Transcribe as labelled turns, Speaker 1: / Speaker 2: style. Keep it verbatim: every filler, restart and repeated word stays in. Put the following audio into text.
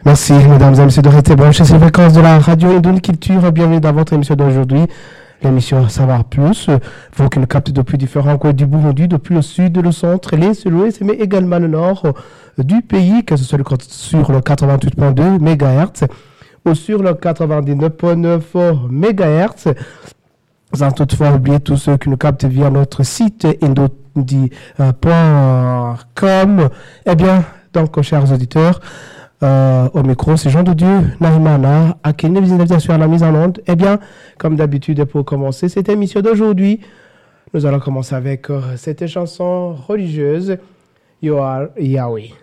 Speaker 1: Merci, mesdames et messieurs, de rester branchés sur les fréquences de la radio Indoune Culture. Bienvenue dans votre émission d'aujourd'hui, l'émission Savoir Plus. Vous qui nous captez depuis différents coins du Burundi, depuis le sud, le centre, l'est, l'ouest, mais également le nord du pays, que ce soit sur le quatre-vingt-huit virgule deux mégahertz ou sur le quatre-vingt-dix-neuf virgule neuf mégahertz. Sans toutefois oublier tous ceux qui nous captent via notre site indondi point com. Eh bien, donc, chers auditeurs, Euh, au micro, c'est Jean de Dieu, Naïmana, à qui nous invitation à la mise en onde. Eh bien, comme d'habitude, pour commencer cette émission d'aujourd'hui, nous allons commencer avec euh, cette chanson religieuse, You Are Yahweh.